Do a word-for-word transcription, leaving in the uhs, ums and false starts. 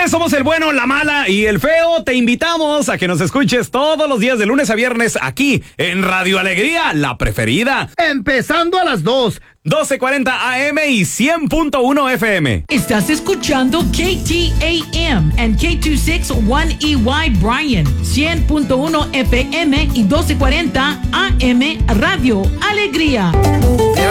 somos el bueno, la mala y el feo. Te invitamos a que nos escuches todos los días de lunes a viernes aquí en Radio Alegría, la preferida. Empezando a las dos. doce cuarenta A M y cien punto uno F M. Estás escuchando K T A M and K dos sesenta y uno E Y Bryan, cien punto uno F M y doce cuarenta A M Radio Alegría.